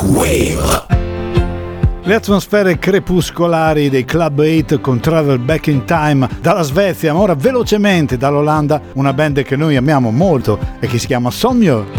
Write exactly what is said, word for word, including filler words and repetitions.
Wave. Le atmosfere crepuscolari dei Club otto con Travel Back in Time dalla Svezia, ma ora velocemente dall'Olanda, una band che noi amiamo molto e che si chiama Somjö.